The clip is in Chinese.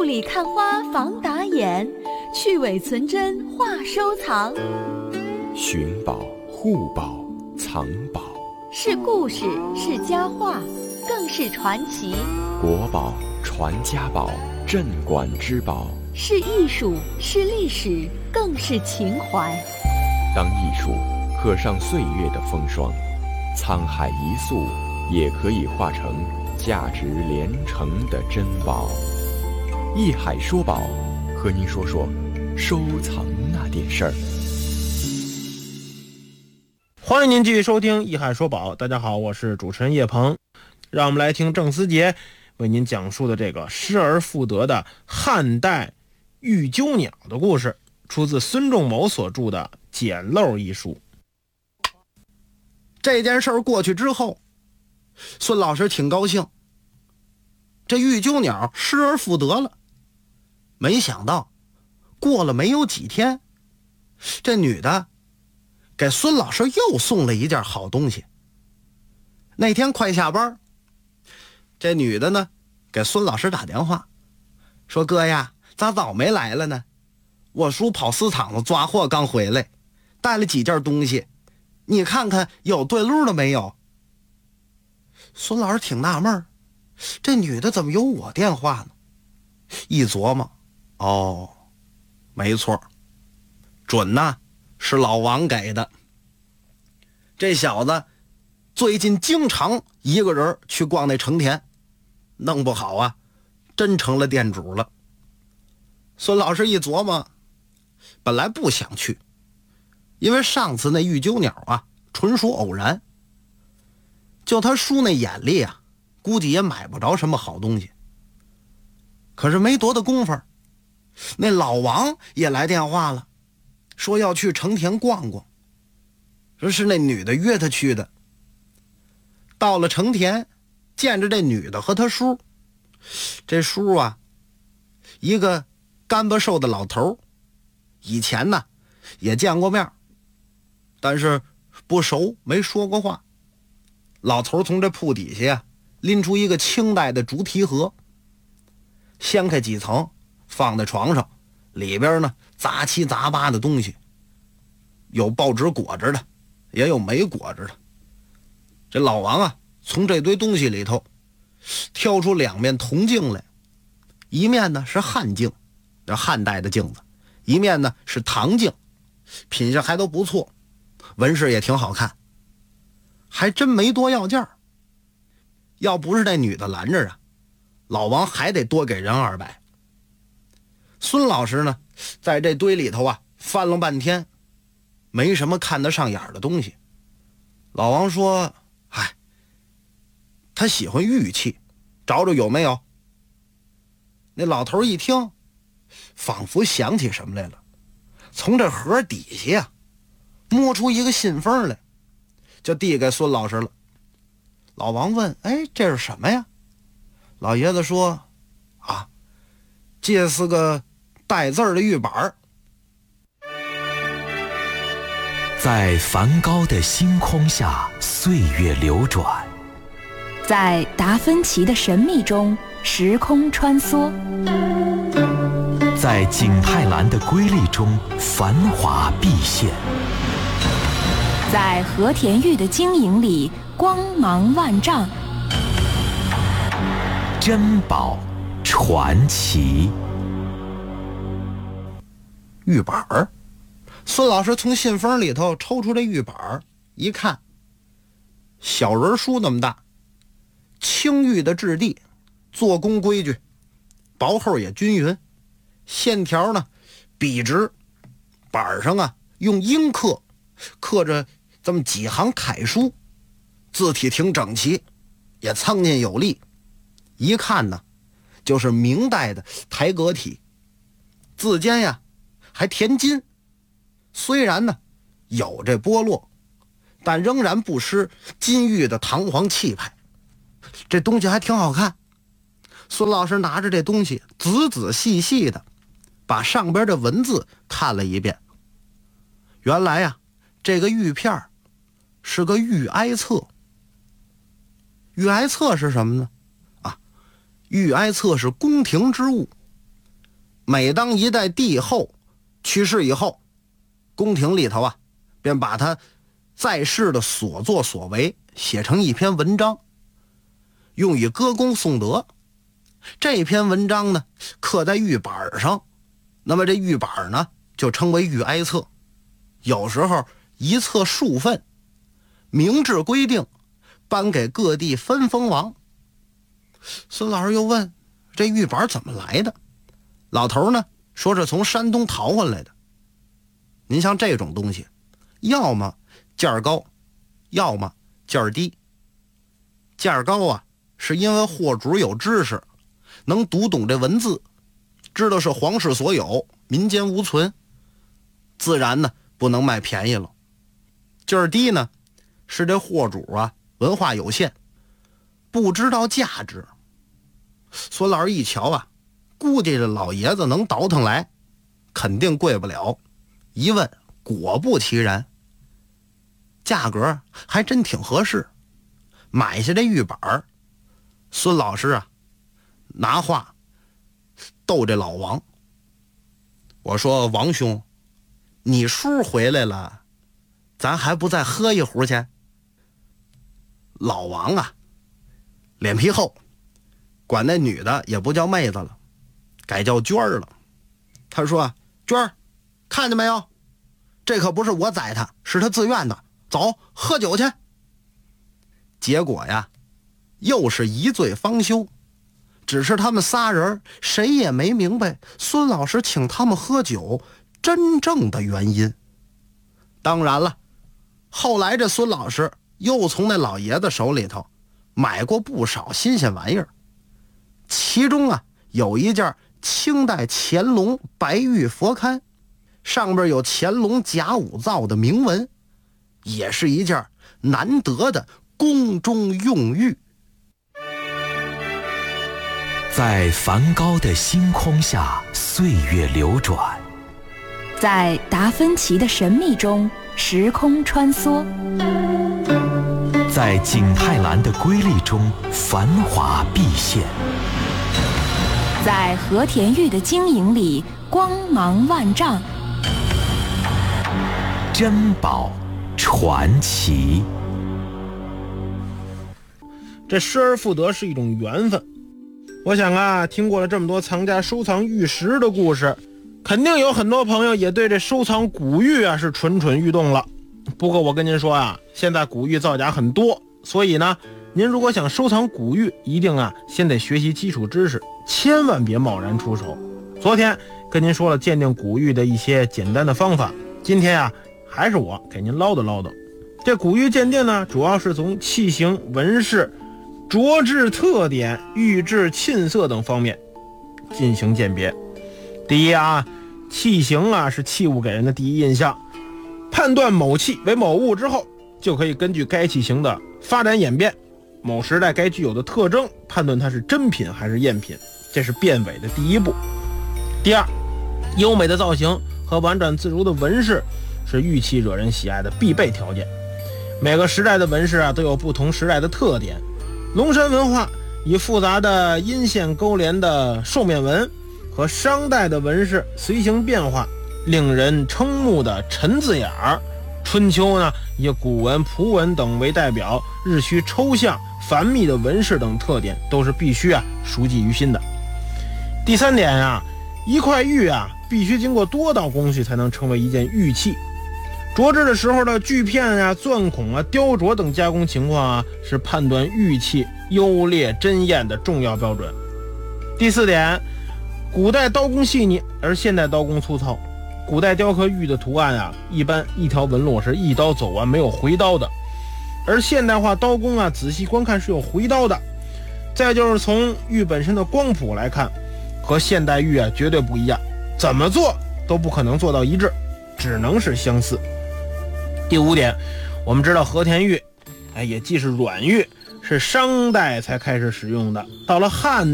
里看花防打眼，去伪存真话收藏。 寻宝、护宝、藏宝， 是故事，是佳话，更是传奇。 国宝、传家宝，镇馆之宝， 是艺术，是历史，更是情怀。 当艺术刻上岁月的风霜，沧海一粟也可以化成价值连城的珍宝。艺海说宝，和您说说收藏那点事儿。 欢迎您继续收听艺海说宝。大家好，我是主持人叶鹏。让我们来听郑思杰为您讲述的这个失而复得的汉代玉鸠鸟的故事，出自孙仲谋所著的《捡漏》一书。 这件事儿过去之后，孙老师挺高兴，这玉鸠鸟失而复得了。没想到过了没有几天，这女的给孙老师又送了一件好东西。那天快下班，这女的呢给孙老师打电话说，哥呀，咋早没来了呢？我叔跑市场子抓货刚回来，带了几件东西，你看看有对路了没有？孙老师挺纳闷，这女的怎么有我电话呢？一琢磨，哦，没错，准呐，是老王给的。这小子最近经常一个人去逛那成田，弄不好啊，真成了店主了。孙老师一琢磨，本来不想去，因为上次那玉鸠鸟啊，纯属偶然。就他叔那眼力啊，估计也买不着什么好东西。可是没多大功夫，那老王也来电话了，说要去成田逛逛，说是那女的约他去的。到了成田，见着这女的和他叔，这叔啊，一个干巴瘦的老头，以前呢也见过面，但是不熟，没说过话。老头从这铺底下拎出一个清代的竹提盒，掀开几层放在床上，里边呢杂七杂八的东西，有报纸裹着的，也有没裹着的。这老王啊，从这堆东西里头挑出两面铜镜来，一面呢是汉镜，这汉代的镜子，一面呢是唐镜，品相还都不错，纹饰也挺好看，还真没多要件。要不是那女的拦着啊，老王还得多给人200。孙老师呢，在这堆里头啊翻了半天，没什么看得上眼的东西。老王说，嗨，他喜欢玉器，找找有没有。那老头一听，仿佛想起什么来了，从这盒底下呀摸出一个信封来，就递给孙老师了。老王问，哎，这是什么呀？老爷子说，啊，这是个带字的玉板。 在梵高的星空下，岁月流转； 在达芬奇的神秘中，时空穿梭； 在景泰蓝的瑰丽中，繁华毕现； 在和田玉的晶莹里，光芒万丈。 珍宝传奇。 玉板儿，孙老师从信封里头抽出这玉板儿，一看，小人书那么大，青玉的质地，做工规矩，薄厚也均匀，线条呢笔直，板上啊用阴刻着这么几行楷书，字体挺整齐，也苍劲有力，一看呢就是明代的台阁体，字间呀还填金，虽然呢有这剥落，但仍然不失金玉的堂皇气派，这东西还挺好看。孙老师拿着这东西仔仔细细的把上边的文字看了一遍，原来呀这个玉片是个玉哀册。玉哀册是什么呢？玉哀册是宫廷之物， 每当一代帝后去世以后，宫廷里头啊，便把他在世的所作所为写成一篇文章，用以歌功颂德。这篇文章呢，刻在玉板上，那么这玉板呢，就称为玉哀册。有时候一册数份，明制规定，颁给各地分封王。孙老师又问，这玉板怎么来的？老头呢说是从山东淘回来的。您像这种东西，要么价儿高，要么价儿低。价儿高啊，是因为货主有知识，能读懂这文字，知道是皇室所有，民间无存，自然呢不能卖便宜了。价儿低呢，是这货主啊文化有限，不知道价值。孙老师一瞧啊，估计这老爷子能倒腾来，肯定贵不了。一问，果不其然，价格还真挺合适。买下这玉板，孙老师啊拿话逗这老王，我说王兄，你叔回来了，咱还不再喝一壶去？老王啊脸皮厚，管那女的也不叫妹子了，改叫娟儿了。他说，娟儿，看见没有，这可不是我宰他，是他自愿的，走喝酒去。结果呀又是一醉方休。只是他们仨人谁也没明白孙老师请他们喝酒真正的原因。当然了，后来这孙老师又从那老爷子手里头买过不少新鲜玩意儿，其中啊有一件清代乾隆白玉佛龛，上边有乾隆甲午造的铭文，也是一件难得的宫中用玉。 在梵高的星空下，岁月流转； 在达芬奇的神秘中，时空穿梭； 在景泰蓝的瑰丽中，繁华毕现； 在和田玉的晶莹里，光芒万丈。 珍宝传奇。 这失而复得是一种缘分。我想啊，听过了这么多藏家收藏玉石的故事，肯定有很多朋友也对这收藏古玉啊是蠢蠢欲动了。不过我跟您说啊，现在古玉造假很多，所以呢，您如果想收藏古玉，一定啊先得学习基础知识，千万别贸然出手。昨天跟您说了鉴定古玉的一些简单的方法，今天啊还是我给您唠叨唠叨。这古玉鉴定呢，主要是从器型、纹饰、琢制特点、玉质、沁色等方面进行鉴别。第一啊，器型啊是器物给人的第一印象，判断某器为某物之后，就可以根据该器型的发展演变，某时代该具有的特征，判断它是真品还是赝品，这是辨伪的第一步。第二，优美的造型和婉转自如的纹饰是玉器惹人喜爱的必备条件。每个时代的纹饰啊都有不同时代的特点。龙山文化以复杂的阴线勾连的兽面纹和商代的纹饰随形变化，令人瞠目的陈字眼儿。春秋呢以古文、蒲文等为代表，日趋抽象繁密的纹饰等特点都是必须熟记于心的。第三点啊，一块玉啊必须经过多道工序才能成为一件玉器。琢制的时候的锯片啊、钻孔啊、雕琢等加工情况啊，是判断玉器优劣真艳的重要标准。第四点，古代刀工细腻，而现代刀工粗糙。古代雕刻玉的图案啊，一般一条纹路是一刀走完，没有回刀的，而现代化刀工啊，仔细观看是有回刀的。再就是从玉本身的光谱来看，和现代玉啊绝对不一样，怎么做都不可能做到一致，只能是相似。第五点，我们知道和田玉也既是软玉，是商代才开始使用的，到了汉